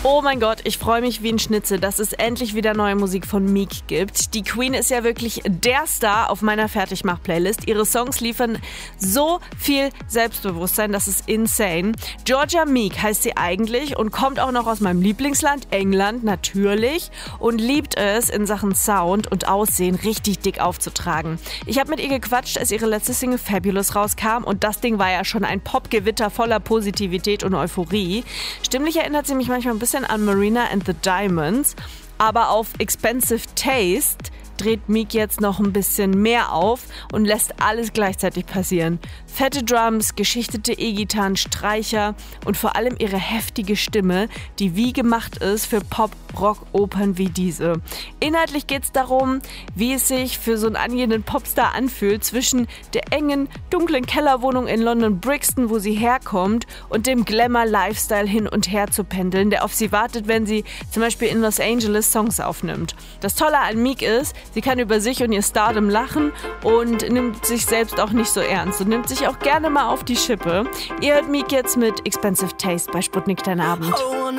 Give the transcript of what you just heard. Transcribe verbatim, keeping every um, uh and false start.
Oh mein Gott, ich freue mich wie ein Schnitzel, dass es endlich wieder neue Musik von Meek gibt. Die Queen ist ja wirklich der Star auf meiner Fertigmach-Playlist. Ihre Songs liefern so viel Selbstbewusstsein, das ist insane. Georgia Meek heißt sie eigentlich und kommt auch noch aus meinem Lieblingsland, England, natürlich. Und liebt es, in Sachen Sound und Aussehen richtig dick aufzutragen. Ich habe mit ihr gequatscht, als ihre letzte Single Fabulous rauskam. Und das Ding war ja schon ein Popgewitter voller Positivität und Euphorie. Stimmlich erinnert sie mich manchmal ein bisschen an Marina and the Diamonds, aber auf Expensive Taste dreht Meek jetzt noch ein bisschen mehr auf und lässt alles gleichzeitig passieren. Fette Drums, geschichtete E-Gitarren, Streicher und vor allem ihre heftige Stimme, die wie gemacht ist für Pop-Rock-Opern wie diese. Inhaltlich geht es darum, wie es sich für so einen angehenden Popstar anfühlt, zwischen der engen, dunklen Kellerwohnung in London Brixton, wo sie herkommt, und dem Glamour-Lifestyle hin und her zu pendeln, der auf sie wartet, wenn sie zum Beispiel in Los Angeles Songs aufnimmt. Das Tolle an Meek ist, sie kann über sich und ihr Stardom lachen und nimmt sich selbst auch nicht so ernst und nimmt sich auch gerne mal auf die Schippe. Ihr hört Meek jetzt mit Expensive Taste bei Sputnik Dein Abend.